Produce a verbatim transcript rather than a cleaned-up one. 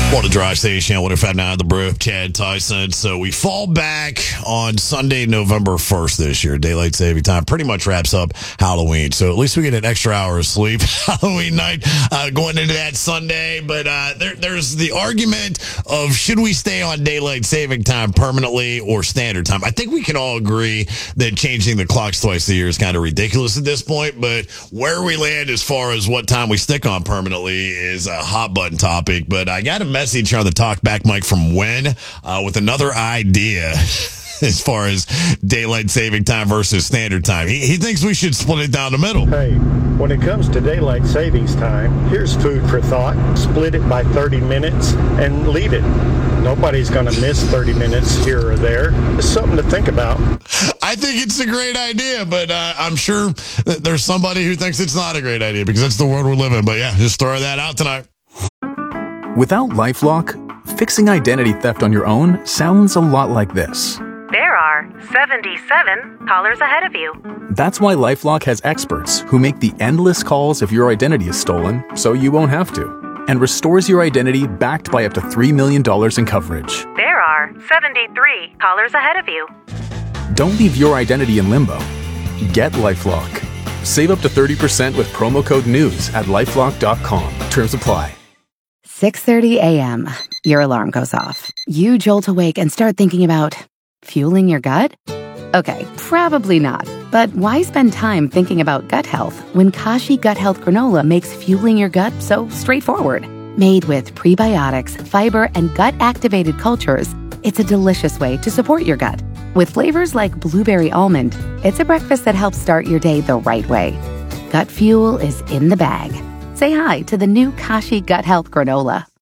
What a drive station, what if I now the brew, Chad Tyson. So we fall back on Sunday, November first this year. Daylight saving time pretty much wraps up Halloween. So at least we get an extra hour of sleep Halloween night uh, going into that Sunday. But uh, there, there's the argument of should we stay on daylight saving time permanently or standard time? I think we can all agree that changing the clocks twice a year is kind of ridiculous at this point. But where we land as far as what time we stick on permanently is a hot button topic. But I got a message on the talkback mic from Wen uh, with another idea as far as daylight saving time versus standard time. He, he thinks we should split it down the middle. Hey, when it comes to daylight savings time, here's food for thought. Split it by thirty minutes and leave it. Nobody's going to miss thirty minutes here or there. It's something to think about. I think it's a great idea, but uh, I'm sure that there's somebody who thinks it's not a great idea because that's the world we're living in. But yeah, just throw that out tonight. Without LifeLock, fixing identity theft on your own sounds a lot like this. There are seventy-seven callers ahead of you. That's why LifeLock has experts who make the endless calls if your identity is stolen, so you won't have to, and restores your identity backed by up to three million dollars in coverage. There are seventy-three callers ahead of you. Don't leave your identity in limbo. Get LifeLock. Save up to thirty percent with promo code NEWS at lifelock dot com. Terms apply. six thirty a.m. Your alarm goes off. You jolt awake and start thinking about fueling your gut? Okay, probably not. But why spend time thinking about gut health when Kashi Gut Health Granola makes fueling your gut so straightforward? Made with prebiotics, fiber, and gut-activated cultures, it's a delicious way to support your gut. With flavors like blueberry almond, it's a breakfast that helps start your day the right way. Gut fuel is in the bag. Say hi to the new Kashi Gut Health Granola.